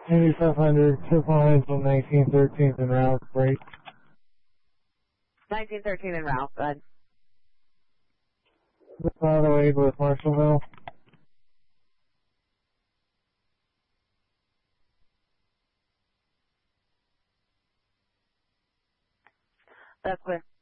8500, triple lines on 1913th and Route, break. 1913 and Ralph, good. By the way, with Marshallville. That's clear.